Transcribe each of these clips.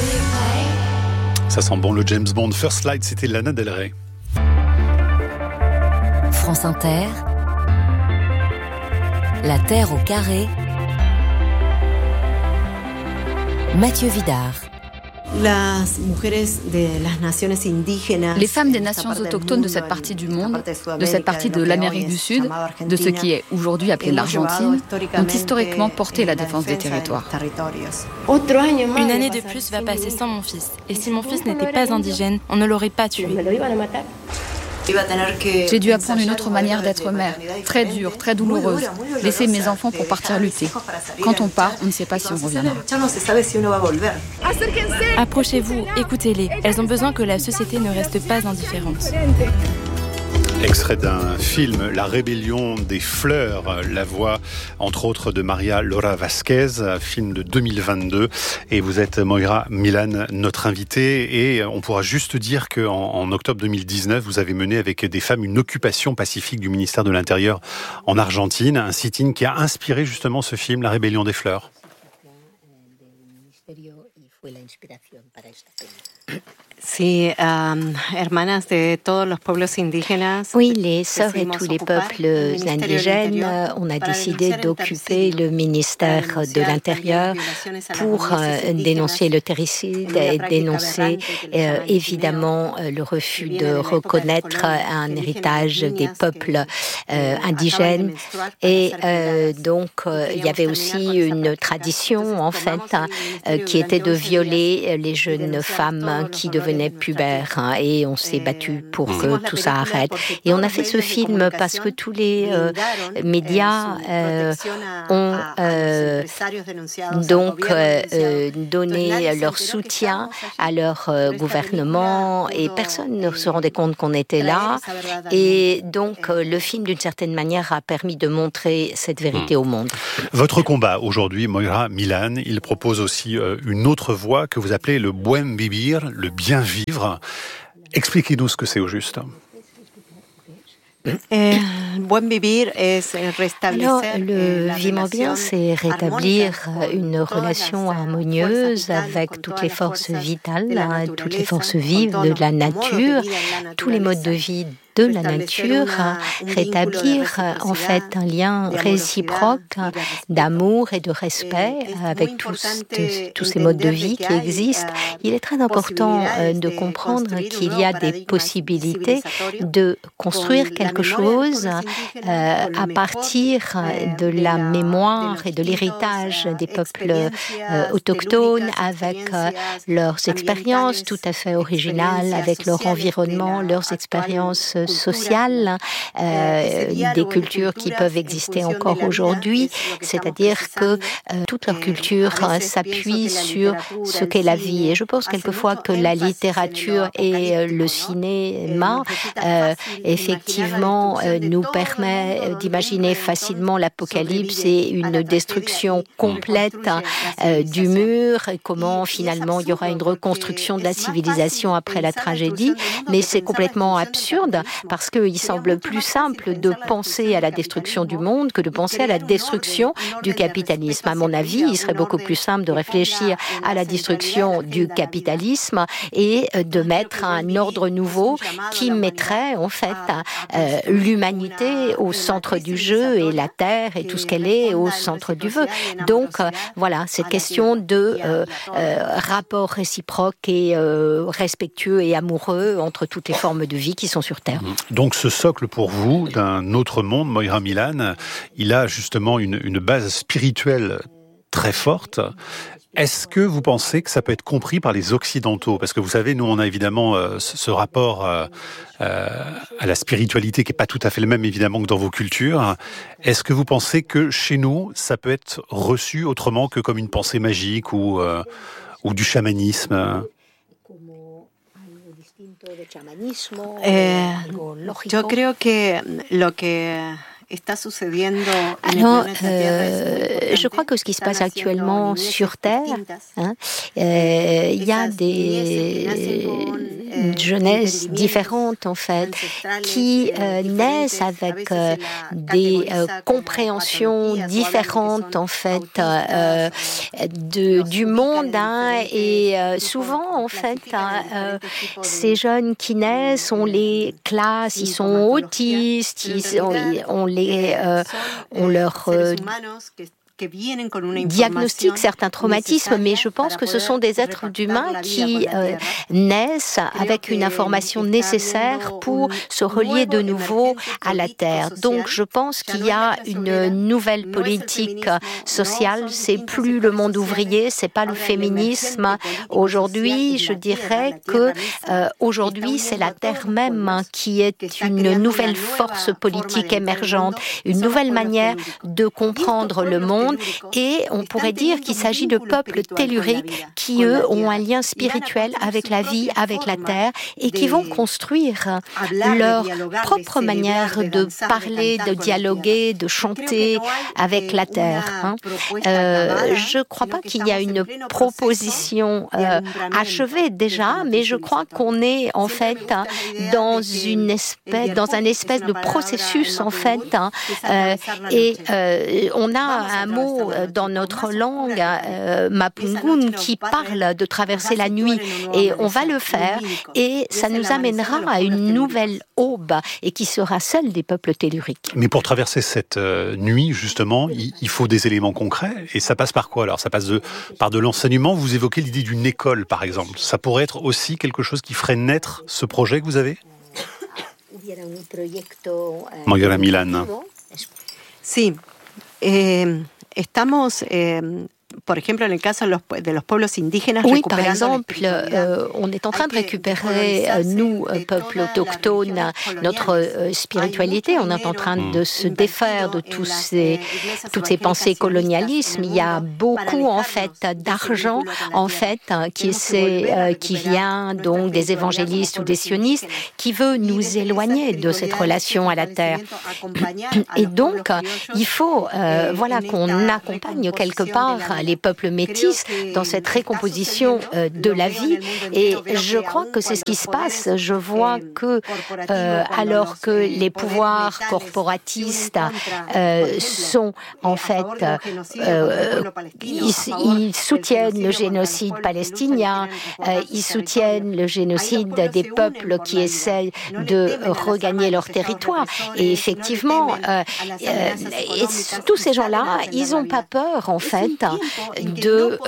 Ça sent bon le James Bond. First Light, c'était Lana Del Rey. France Inter, La Terre au carré, Mathieu Vidard. Les femmes des nations autochtones de cette partie du monde, de cette partie de l'Amérique du Sud, de ce qui est aujourd'hui appelé l'Argentine, ont historiquement porté la défense des territoires. Une année de plus va passer sans mon fils. Et si mon fils n'était pas indigène, on ne l'aurait pas tué. J'ai dû apprendre une autre manière d'être mère, très dure, très douloureuse. Laisser mes enfants pour partir lutter. Quand on part, on ne sait pas si on reviendra. Approchez-vous, écoutez-les. Elles ont besoin que la société ne reste pas indifférente. Extrait d'un film, La Rébellion des Fleurs, la voix entre autres de Maria Laura Vasquez, film de 2022. Et vous êtes Moira Milan, notre invitée. Et on pourra juste dire qu'en octobre 2019, vous avez mené avec des femmes une occupation pacifique du ministère de l'Intérieur en Argentine, un sit-in qui a inspiré justement ce film, La Rébellion des Fleurs. Oui, les sœurs et tous les peuples indigènes, on a décidé d'occuper le ministère de l'Intérieur pour dénoncer le terricide et dénoncer évidemment le refus de reconnaître un héritage des peuples indigènes. Et donc, il y avait aussi une tradition, en fait, qui était de violer les jeunes femmes qui devenaient pubères, et on s'est battu pour que tout ça arrête. Et on a fait ce film parce que tous les médias ont donc donné leur soutien à leur gouvernement, et personne ne se rendait compte qu'on était là. Et donc le film, d'une certaine manière, a permis de montrer cette vérité au monde. Votre combat aujourd'hui, Moira Milan, il propose aussi une autre voie que vous appelez le buen vivir, le bien vivre. Expliquez-nous ce que c'est au juste. Alors, le vivre bien, c'est rétablir une relation harmonieuse avec toutes les forces vitales, toutes les forces vives de la nature, tous les modes de vie de la nature, rétablir en fait un lien réciproque d'amour et de respect avec tous ces modes de vie qui existent. Il est très important de comprendre qu'il y a des possibilités de construire quelque chose à partir de la mémoire et de l'héritage des peuples autochtones, avec leurs expériences tout à fait originales, avec leur environnement, leurs expériences sociales, des cultures qui peuvent exister encore aujourd'hui, c'est-à-dire que toute leur culture s'appuie sur ce qu'est la vie. Et je pense quelquefois que la littérature et le cinéma, effectivement, nous permet d'imaginer facilement l'apocalypse et une destruction complète du mur, et comment finalement il y aura une reconstruction de la civilisation après la tragédie. Mais c'est complètement absurde, parce qu'il semble plus simple de penser à la destruction du monde que de penser à la destruction du capitalisme. À mon avis, il serait beaucoup plus simple de réfléchir à la destruction du capitalisme et de mettre un ordre nouveau qui mettrait en fait l'humanité au centre du jeu, et la Terre et tout ce qu'elle est au centre du vœu. Donc voilà, cette question de rapport réciproque et respectueux et amoureux entre toutes les formes de vie qui sont sur Terre. Donc ce socle pour vous d'un autre monde, Moira Milan, il a justement une base spirituelle très forte. Est-ce que vous pensez que ça peut être compris par les Occidentaux ? Parce que vous savez, nous on a évidemment ce rapport à la spiritualité qui n'est pas tout à fait le même évidemment que dans vos cultures. Est-ce que vous pensez que chez nous, ça peut être reçu autrement que comme une pensée magique ou du chamanisme ? Yo creo que lo que Alors, je crois que ce qui se passe actuellement sur Terre, il y a des jeunesse différentes en fait, qui naissent avec des compréhensions différentes en fait du monde et souvent en fait ces jeunes qui naissent, on les classe, ils sont autistes, on leur diagnostique certains traumatismes, mais je pense que ce sont des êtres humains qui naissent avec une information nécessaire pour se relier de nouveau à la Terre. Donc je pense qu'il y a une nouvelle politique sociale, c'est plus le monde ouvrier, c'est pas le féminisme. Aujourd'hui, je dirais que aujourd'hui, c'est la Terre même qui est une nouvelle force politique émergente, une nouvelle manière de comprendre le monde. Et on pourrait dire qu'il s'agit de peuples telluriques qui, eux, ont un lien spirituel avec la vie, avec la terre, et qui vont construire leur propre manière de parler, de dialoguer, de chanter avec la terre. Je ne crois pas qu'il y a une proposition achevée déjà, mais je crois qu'on est en fait dans un espèce de processus en fait, et on a un mot dans notre langue, Mapungun, qui parle de traverser la nuit. Et on va le faire et ça nous amènera à une nouvelle aube et qui sera celle des peuples telluriques. Mais pour traverser cette nuit, justement, il faut des éléments concrets. Et ça passe par quoi alors ? Ça passe par de l'enseignement. Vous évoquez l'idée d'une école, par exemple. Ça pourrait être aussi quelque chose qui ferait naître ce projet que vous avez ? Moira Milán. Si. Estamos, por ejemplo, en el caso de los pueblos indígenas, oui, par exemple, on est en train de récupérer, nous, peuples autochtones, notre spiritualité. On est en train de se défaire de toutes ces pensées colonialisme. Il y a beaucoup, en fait, d'argent, en fait, qui vient donc des évangélistes ou des sionistes, qui veut nous éloigner de cette relation à la terre. Et donc, il faut, qu'on accompagne quelque part les peuples métis dans cette récomposition de la vie. Et je crois que c'est ce qui se passe. Je vois que, alors que les pouvoirs corporatistes sont, en fait, ils soutiennent le génocide palestinien, ils soutiennent le génocide des peuples qui essaient de regagner leur territoire. Et effectivement, tous ces gens-là, ils n'ont pas peur, en fait, de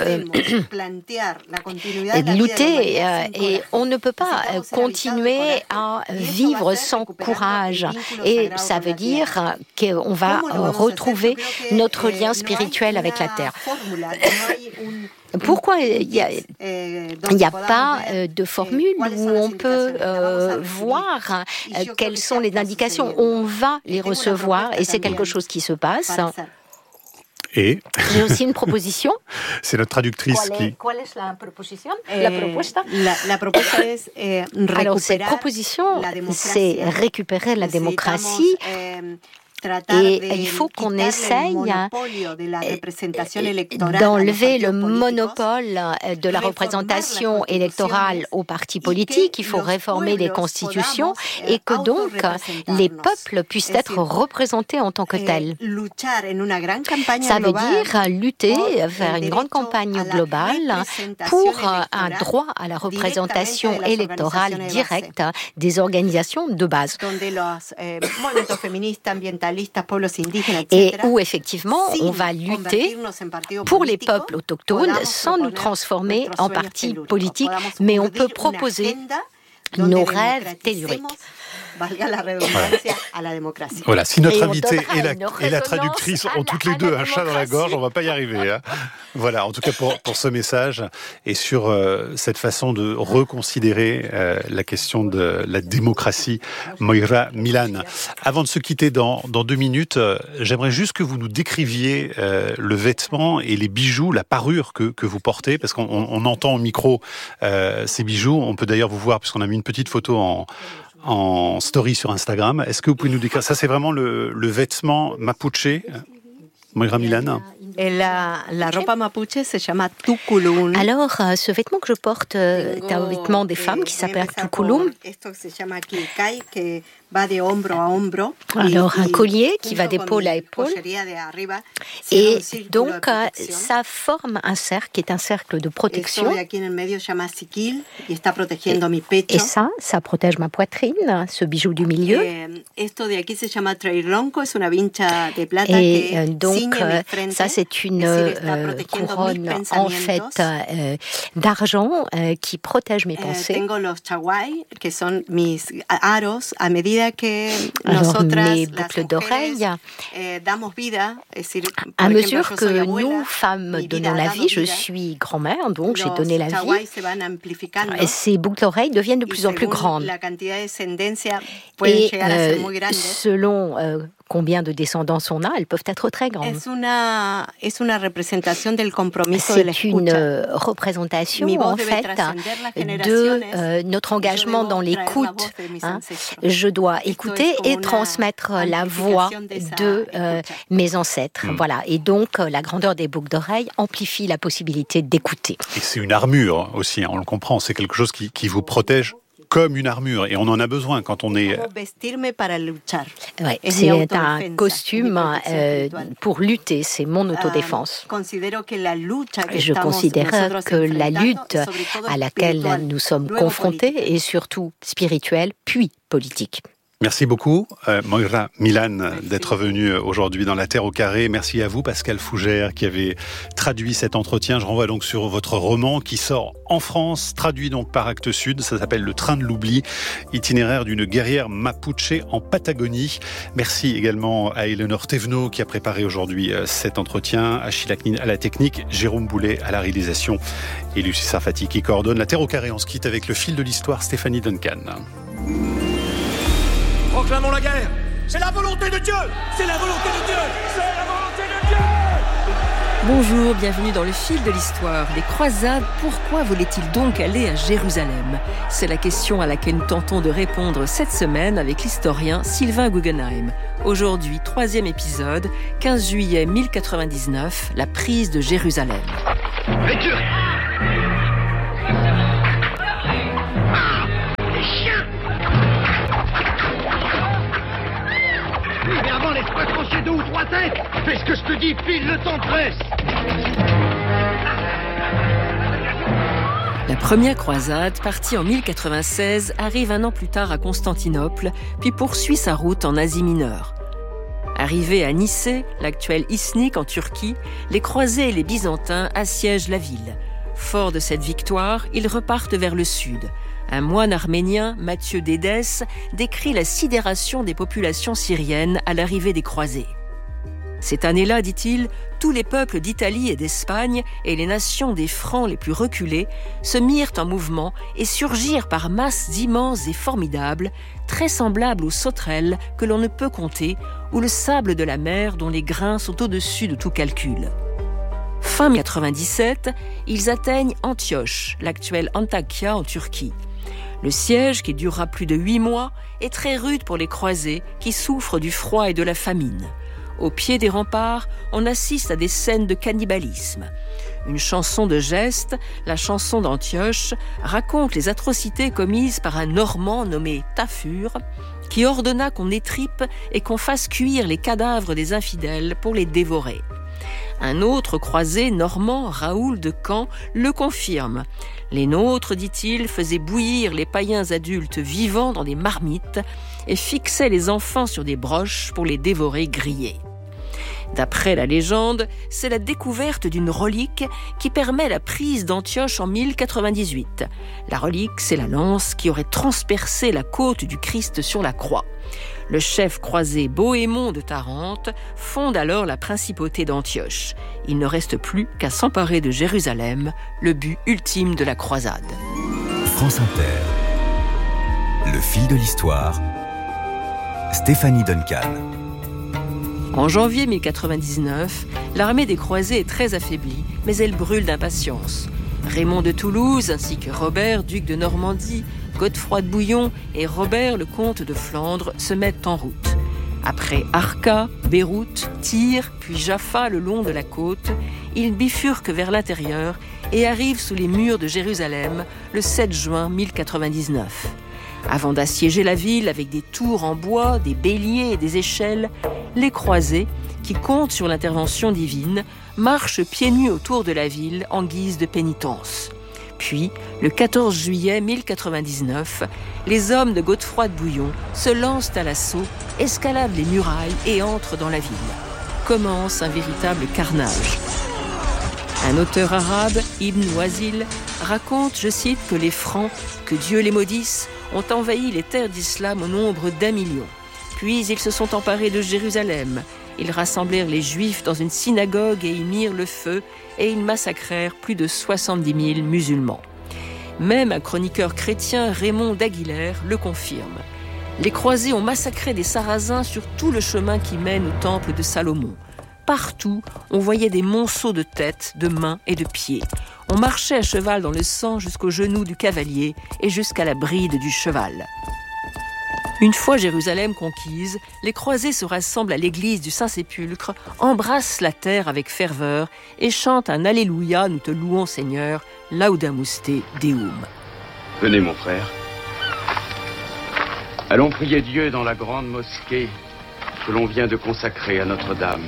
lutter et on ne peut pas continuer à vivre sans courage et ça veut dire qu'on va retrouver notre lien spirituel avec la terre. Pourquoi il n'y a pas de formule où on peut voir quelles sont les indications? On va les recevoir et c'est quelque chose qui se passe. Et j'ai aussi une proposition. C'est notre traductrice qui... Quelle est la proposition? La propuesta? La propuesta es Alors, cette proposition, c'est récupérer la démocratie. Et il faut qu'on essaye d'enlever le monopole de la représentation électorale aux partis politiques. Il faut réformer les constitutions et que donc les peuples puissent être représentés en tant que tels. Ça veut dire lutter, faire une grande campagne globale pour un droit à la représentation électorale directe des organisations de base. Et où effectivement on va lutter pour les peuples autochtones sans nous transformer en partis politiques, mais on peut proposer nos rêves telluriques. Voilà, si notre invité et la traductrice ont toutes les deux un chat dans la gorge, on ne va pas y arriver. Hein. Voilà, en tout cas pour ce message et sur cette façon de reconsidérer la question de la démocratie, Moira Milán. Avant de se quitter dans 2 minutes, j'aimerais juste que vous nous décriviez le vêtement et les bijoux, la parure que vous portez, parce qu'on entend au micro ces bijoux. On peut d'ailleurs vous voir, puisqu'on a mis une petite photo en story sur Instagram. Est-ce que vous pouvez nous décrire? Ça, c'est vraiment le vêtement mapuche. Moira Milán? La ropa mapuche se llama tuculum. Alors, ce vêtement que je porte est un vêtement des femmes qui s'appelle tuculum. Alors, un collier qui va d'épaule à épaule. Et donc, ça forme un cercle qui est un cercle de protection. Et ça protège ma poitrine, ce bijou du milieu. Et donc, ça, c'est une couronne, en fait, d'argent qui protège mes pensées. Alors, mes boucles d'oreilles, à mesure que nous, femmes, donnons la vie, je suis grand-mère, donc j'ai donné la vie, et ces boucles d'oreilles deviennent de plus en plus grandes. Et selon combien de descendance on a, elles peuvent être très grandes. C'est une représentation, en fait, de notre engagement dans l'écoute. Je dois écouter et transmettre la voix de mes ancêtres. Voilà. Et donc, la grandeur des boucles d'oreilles amplifie la possibilité d'écouter. Et c'est une armure aussi, on le comprend. C'est quelque chose qui vous protège comme une armure, et on en a besoin quand on est... Ouais, c'est un costume pour lutter, c'est mon autodéfense. Je considère que la lutte à laquelle nous sommes confrontés est surtout spirituelle, puis politique. Merci beaucoup, Moira Milán, d'être venue aujourd'hui dans La Terre au Carré. Merci à vous, Pascal Fougère, qui avait traduit cet entretien. Je renvoie donc sur votre roman qui sort en France, traduit donc par Actes Sud. Ça s'appelle Le Train de l'Oubli, itinéraire d'une guerrière mapuche en Patagonie. Merci également à Éléonore Thévenot qui a préparé aujourd'hui cet entretien, Achille Aknin à la technique, Jérôme Boulet à la réalisation et Lucie Sarfati qui coordonne La Terre au Carré. On se quitte avec le fil de l'histoire, Stéphanie Duncan. Proclamons la guerre. C'est la volonté de Dieu. C'est la volonté de Dieu. C'est la volonté de Dieu. Bonjour, bienvenue dans le fil de l'histoire. Des croisades, pourquoi voulaient-ils donc aller à Jérusalem ? C'est la question à laquelle nous tentons de répondre cette semaine avec l'historien Sylvain Guggenheim. Aujourd'hui, 3e épisode, 15 juillet 1099, la prise de Jérusalem. Les Turcs ! Oui, mais avant, laisse-moi trancher 2 ou 3 têtes. Fais ce que je te dis, file le temps presse. La première croisade, partie en 1096, arrive un an plus tard à Constantinople, puis poursuit sa route en Asie mineure. Arrivés à Nicée, l'actuelle Iznik en Turquie, les croisés et les Byzantins assiègent la ville. Forts de cette victoire, ils repartent vers le sud. Un moine arménien, Matthieu d'Édesse, décrit la sidération des populations syriennes à l'arrivée des croisés. Cette année-là, dit-il, tous les peuples d'Italie et d'Espagne et les nations des Francs les plus reculés se mirent en mouvement et surgirent par masses immenses et formidables, très semblables aux sauterelles que l'on ne peut compter ou le sable de la mer dont les grains sont au-dessus de tout calcul. Fin 97, ils atteignent Antioche, l'actuelle Antakya en Turquie. Le siège, qui durera plus de 8 mois, est très rude pour les croisés qui souffrent du froid et de la famine. Au pied des remparts, on assiste à des scènes de cannibalisme. Une chanson de geste, la chanson d'Antioche, raconte les atrocités commises par un Normand nommé Tafur, qui ordonna qu'on étripe et qu'on fasse cuire les cadavres des infidèles pour les dévorer. Un autre croisé normand, Raoul de Caen, le confirme. Les nôtres, dit-il, faisaient bouillir les païens adultes vivants dans des marmites et fixaient les enfants sur des broches pour les dévorer grillés. D'après la légende, c'est la découverte d'une relique qui permet la prise d'Antioche en 1098. La relique, c'est la lance qui aurait transpercé la côte du Christ sur la croix. Le chef croisé Bohémond de Tarente fonde alors la principauté d'Antioche. Il ne reste plus qu'à s'emparer de Jérusalem, le but ultime de la croisade. France Inter. Le fil de l'histoire. Stéphanie Duncan. En janvier 1099, l'armée des croisés est très affaiblie, mais elle brûle d'impatience. Raymond de Toulouse, ainsi que Robert, duc de Normandie, Godefroy de Bouillon et Robert, le comte de Flandre, se mettent en route. Après Arka, Beyrouth, Tyr, puis Jaffa le long de la côte, ils bifurquent vers l'intérieur et arrivent sous les murs de Jérusalem le 7 juin 1099. Avant d'assiéger la ville avec des tours en bois, des béliers et des échelles, les croisés, qui comptent sur l'intervention divine, marchent pieds nus autour de la ville en guise de pénitence. Puis, le 14 juillet 1099, les hommes de Godefroy de Bouillon se lancent à l'assaut, escaladent les murailles et entrent dans la ville. Commence un véritable carnage. Un auteur arabe, Ibn Wazil, raconte, je cite, que les Francs, que Dieu les maudisse, ont envahi les terres d'islam au nombre d'1 million. Puis ils se sont emparés de Jérusalem. Ils rassemblèrent les Juifs dans une synagogue et y mirent le feu, et ils massacrèrent plus de 70 000 musulmans. Même un chroniqueur chrétien, Raymond d'Aguilère, le confirme. Les croisés ont massacré des Sarrasins sur tout le chemin qui mène au temple de Salomon. Partout, on voyait des monceaux de têtes, de mains et de pieds. On marchait à cheval dans le sang jusqu'aux genoux du cavalier et jusqu'à la bride du cheval. Une fois Jérusalem conquise, les croisés se rassemblent à l'église du Saint-Sépulcre, embrassent la terre avec ferveur et chantent un Alléluia, nous te louons Seigneur, Laudamus te Deum. Venez mon frère. Allons prier Dieu dans la grande mosquée que l'on vient de consacrer à Notre-Dame.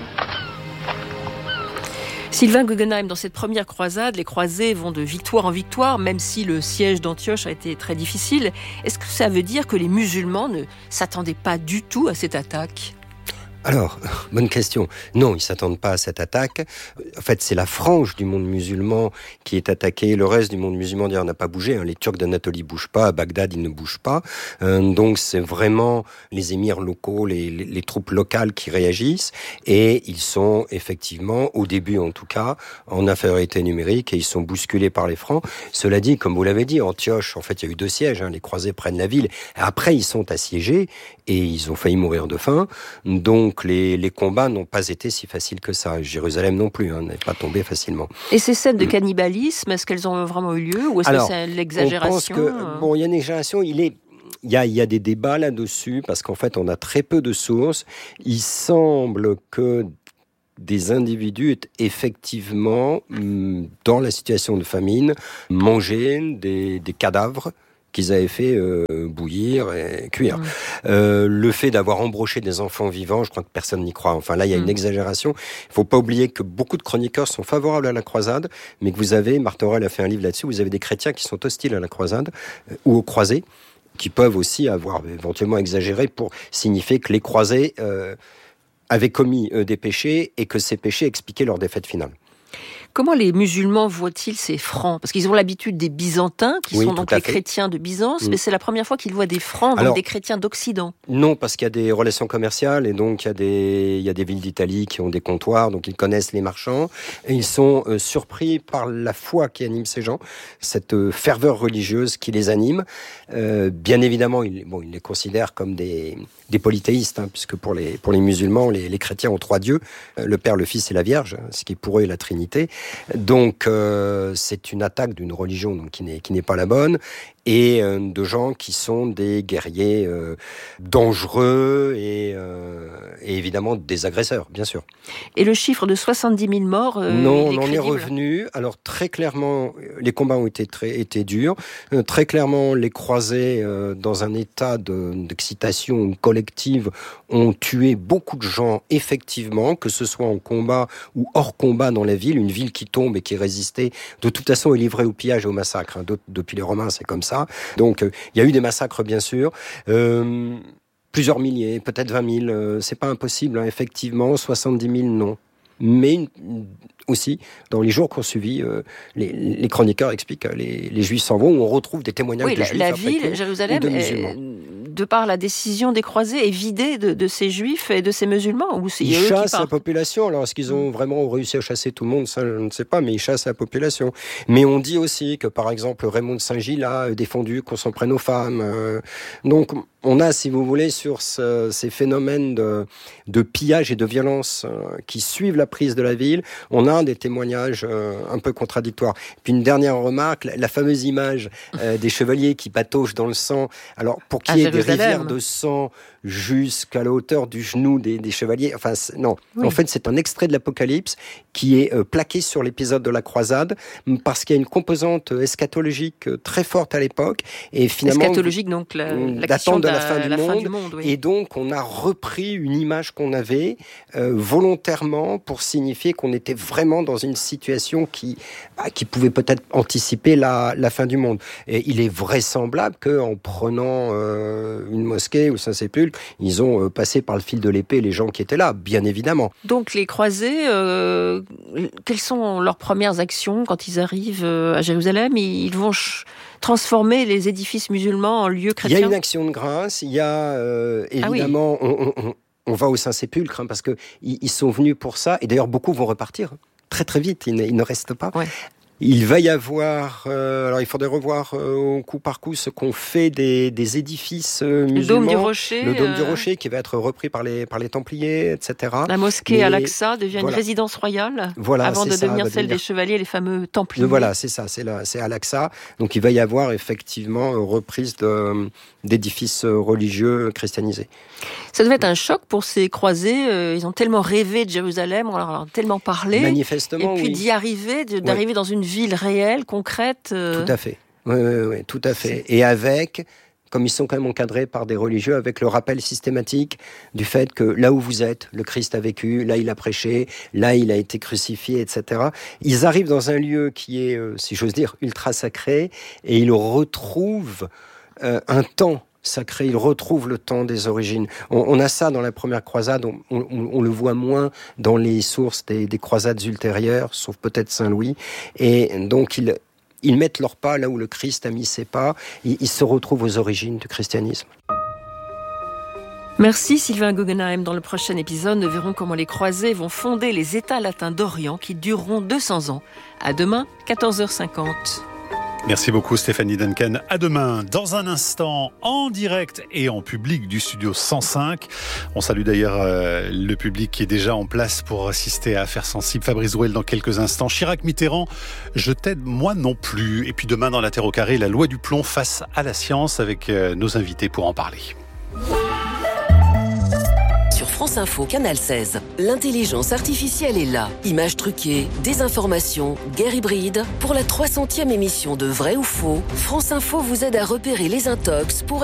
Sylvain Guggenheim, dans cette première croisade, les croisés vont de victoire en victoire, même si le siège d'Antioche a été très difficile. Est-ce que ça veut dire que les musulmans ne s'attendaient pas du tout à cette attaque ? Alors, bonne question. Non, ils ne s'attendent pas à cette attaque. En fait, c'est la frange du monde musulman qui est attaquée. Le reste du monde musulman, d'ailleurs, n'a pas bougé. Les Turcs d'Anatolie ne bougent pas. À Bagdad, ils ne bougent pas. Donc, c'est vraiment les émirs locaux, les troupes locales qui réagissent. Et ils sont effectivement, au début en tout cas, en infériorité numérique et ils sont bousculés par les Francs. Cela dit, comme vous l'avez dit, Antioche, en fait, il y a eu 2 sièges. Les croisés prennent la ville. Après, ils sont assiégés et ils ont failli mourir de faim. Donc, les combats n'ont pas été si faciles que ça. Jérusalem non plus, n'est pas tombé facilement. Et ces scènes de cannibalisme, est-ce qu'elles ont vraiment eu lieu ou est-ce que c'est l'exagération ? On pense que, il y a une exagération, il y a des débats là-dessus, parce qu'en fait, on a très peu de sources. Il semble que des individus aient effectivement, dans la situation de famine, mangé des cadavres qu'ils avaient fait bouillir et cuire. Le fait d'avoir embroché des enfants vivants, je crois que personne n'y croit. Enfin là, il y a une exagération. Il ne faut pas oublier que beaucoup de chroniqueurs sont favorables à la croisade, mais que vous avez, Marthe Aurèle a fait un livre là-dessus, vous avez des chrétiens qui sont hostiles à la croisade ou aux croisés, qui peuvent aussi avoir éventuellement exagéré pour signifier que les croisés avaient commis des péchés et que ces péchés expliquaient leur défaite finale. Comment les musulmans voient-ils ces Francs ? Parce qu'ils ont l'habitude des Byzantins, qui sont donc les chrétiens de Byzance, mais c'est la première fois qu'ils voient des Francs, donc des chrétiens d'Occident. Non, parce qu'il y a des relations commerciales, et donc il y a des villes d'Italie qui ont des comptoirs, donc ils connaissent les marchands, et ils sont surpris par la foi qui anime ces gens, cette ferveur religieuse qui les anime. Bien évidemment, ils les considèrent comme des polythéistes, puisque pour les musulmans, les chrétiens ont 3 dieux, le Père, le Fils et la Vierge, ce qui pour eux est la Trinité. Donc c'est une attaque d'une religion donc, qui n'est pas la bonne, et de gens qui sont des guerriers dangereux et évidemment des agresseurs, bien sûr. Et le chiffre de 70 000 morts non, on en est revenu. Alors très clairement, les combats ont été durs. Très clairement, les croisés, dans un état d'excitation collective, ont tué beaucoup de gens, effectivement, que ce soit en combat ou hors combat dans la ville. Une ville qui tombe et qui résistait, de toute façon, est livrée au pillage et au massacre. Depuis les Romains, c'est comme ça. Donc, il y a eu des massacres, bien sûr. Plusieurs milliers, peut-être 20 000. C'est pas impossible, effectivement. 70 000, non. Mais aussi, dans les jours qui ont suivi, les chroniqueurs expliquent que les Juifs s'en vont, où on retrouve des témoignages de Juifs. La ville, Jérusalem, de par la décision des croisés, est vidée de ces Juifs et de ces musulmans. Ou ils chassent la population. Alors, est-ce qu'ils ont vraiment réussi à chasser tout le monde ? Ça, je ne sais pas, mais ils chassent la population. Mais on dit aussi que, par exemple, Raymond de Saint-Gilles a défendu qu'on s'en prenne aux femmes. Donc, on a, si vous voulez, sur ces phénomènes de pillage et de violence qui suivent la prise de la ville, on a des témoignages un peu contradictoires. Puis une dernière remarque, la fameuse image des chevaliers qui patauchent dans le sang. Alors, pour qu'il y ait des rivières de sang jusqu'à la hauteur du genou des chevaliers. Enfin, non. Oui. En fait, c'est un extrait de l'Apocalypse qui est plaqué sur l'épisode de la croisade parce qu'il y a une composante eschatologique très forte à l'époque. Et finalement, eschatologique, donc la question de la fin du monde. Oui. Et donc, on a repris une image qu'on avait volontairement pour signifier qu'on était vraiment dans une situation qui pouvait peut-être anticiper la fin du monde. Et il est vraisemblable qu'en prenant une mosquée ou Saint-Sépulcre, ils ont passé par le fil de l'épée les gens qui étaient là, bien évidemment. Donc les croisés, quelles sont leurs premières actions quand ils arrivent à Jérusalem? Ils vont transformer les édifices musulmans en lieux chrétiens? Il y a une action de grâce, il y a évidemment... On va au Saint-Sépulcre parce qu'ils sont venus pour ça. Et d'ailleurs, beaucoup vont repartir très très vite. Ils ne restent pas. Ouais. Il va y avoir... alors, il faudrait revoir au coup par coup ce qu'on fait des édifices musulmans. Le Dôme du Rocher. Le Dôme du Rocher qui va être repris par les Templiers, etc. La mosquée Al-Aqsa devient une résidence royale avant de devenir celle des chevaliers, les fameux Templiers. Voilà, c'est ça, c'est Al-Aqsa. Donc, il va y avoir effectivement reprise d'édifices religieux christianisés. Ça devait être un choc pour ces croisés. Ils ont tellement rêvé de Jérusalem, on leur a tellement parlé. Manifestement, et puis d'y arriver, d'arriver dans une ville réelle, concrète. Tout à fait. Oui, tout à fait. Et avec, comme ils sont quand même encadrés par des religieux, avec le rappel systématique du fait que là où vous êtes, le Christ a vécu, là il a prêché, là il a été crucifié, etc. Ils arrivent dans un lieu qui est, si j'ose dire, ultra sacré, et ils retrouvent un temps sacré, il retrouve le temps des origines. On a ça dans la première croisade, on le voit moins dans les sources des croisades ultérieures, sauf peut-être Saint-Louis. Et donc, ils mettent leurs pas là où le Christ a mis ses pas. Ils se retrouvent aux origines du christianisme. Merci Sylvain Guggenheim. Dans le prochain épisode, nous verrons comment les croisés vont fonder les États latins d'Orient qui dureront 200 ans. À demain, 14h50. Merci beaucoup Stéphanie Duncan. À demain, dans un instant, en direct et en public du Studio 105. On salue d'ailleurs le public qui est déjà en place pour assister à Affaires sensibles. Fabrice Drouel dans quelques instants. Chirac Mitterrand, je t'aide moi non plus. Et puis demain dans la Terre au carré, la loi du plomb face à la science avec nos invités pour en parler. France Info, Canal 16. L'intelligence artificielle est là. Images truquées, désinformation, guerre hybride. Pour la 300e émission de Vrai ou Faux, France Info vous aide à repérer les intox pour